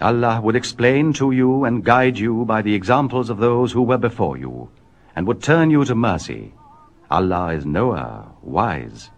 Allah would explain to you and guide you by the examples of those who were before you, and would turn you to mercy. Allah is knower, wise.